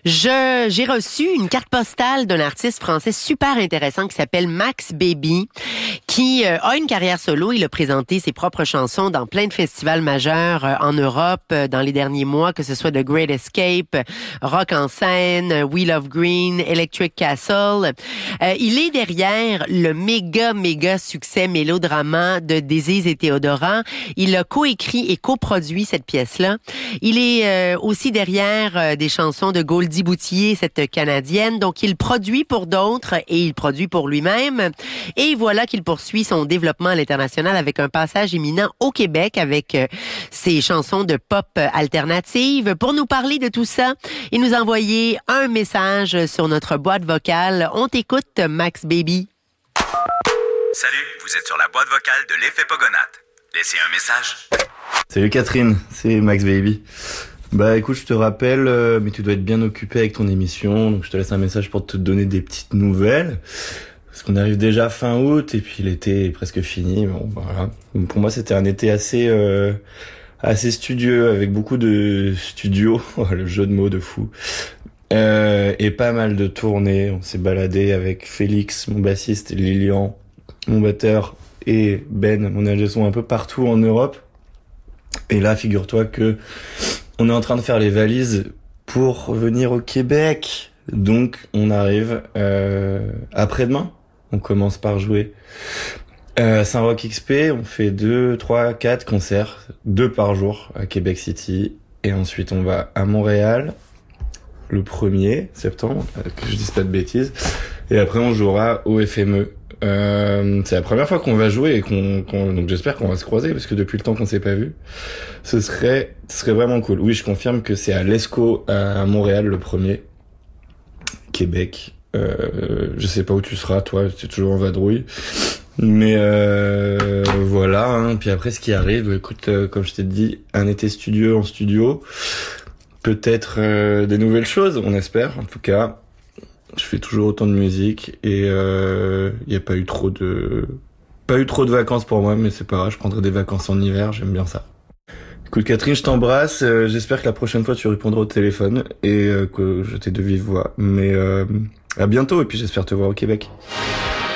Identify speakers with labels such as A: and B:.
A: J'ai reçu une carte postale d'un artiste français super intéressant qui s'appelle Max Baby, qui a une carrière solo. Il a présenté ses propres chansons dans plein de festivals majeurs en Europe dans les derniers mois, que ce soit The Great Escape, Rock en scène, We Love Green, Electric Castle. Il est derrière le méga succès mélodrama de Désise et Théodora. Il a coécrit et coproduit cette pièce-là. Il est aussi derrière des chansons de Goldie Boutillier, cette Canadienne. Donc, il produit pour d'autres et il produit pour lui-même. Et voilà qu'il poursuit son développement à l'international avec un passage éminent au Québec avec ses chansons de pop alternative. Pour nous parler de tout ça, il nous a envoyé un message sur notre boîte vocale. On t'écoute, Max Baby.
B: Salut, vous êtes sur la boîte vocale de l'Effet Pogonate. Laissez un message.
C: Salut Catherine, c'est Max Baby. Bah écoute, je te rappelle, mais tu dois être bien occupé avec ton émission, donc je te laisse un message pour te donner des petites nouvelles. Parce qu'on arrive déjà fin août et puis l'été est presque fini. Bon, voilà. Donc, pour moi, c'était un été assez studieux avec beaucoup de studios, le jeu de mots de fou, et pas mal de tournées. On s'est baladé avec Félix, mon bassiste, Lilian, mon batteur, et Ben, mon ingé son, un peu partout en Europe. Et là, figure-toi que on est en train de faire les valises pour revenir au Québec. Donc, on arrive après-demain. On commence par jouer à Saint-Roch XP. On fait 2, 3, 4 concerts, 2 par jour à Québec City. Et ensuite, on va à Montréal le 1er septembre, que je dise pas de bêtises. Et après, on jouera au FME. C'est la première fois qu'on va jouer et donc j'espère qu'on va se croiser parce que depuis le temps qu'on s'est pas vu, ce serait vraiment cool. Oui, je confirme que c'est à l'ESCO à Montréal le 1er. Québec. Je sais pas où tu seras, toi, tu es toujours en vadrouille. Mais voilà, hein. Puis après, ce qui arrive, écoute, comme je t'ai dit, un été studieux en studio. Peut-être des nouvelles choses, on espère. En tout cas, je fais toujours autant de musique et y a pas eu trop de vacances pour moi, mais c'est pas grave, je prendrai des vacances en hiver, j'aime bien ça. Écoute Catherine, je t'embrasse, j'espère que la prochaine fois tu répondras au téléphone et que je t'ai de vive voix. Mais à bientôt et puis j'espère te voir au Québec.